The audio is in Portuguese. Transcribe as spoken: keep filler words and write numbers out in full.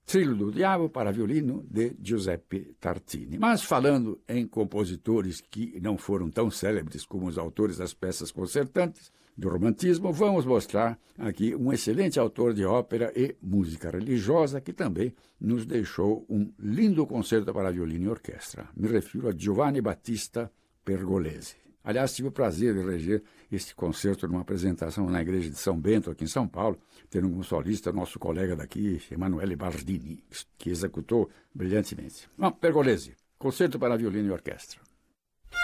Trilho do Diabo para violino de Giuseppe Tartini. Mas falando em compositores que não foram tão célebres como os autores das peças concertantes do romantismo, vamos mostrar aqui um excelente autor de ópera e música religiosa que também nos deixou um lindo concerto para violino e orquestra. Me refiro a Giovanni Battista Pergolesi. Aliás, tive o prazer de reger este concerto numa apresentação na igreja de São Bento, aqui em São Paulo, tendo como solista nosso colega daqui, Emanuele Bardini, que executou brilhantemente. Bom, Pergolesi, concerto para violino e orquestra.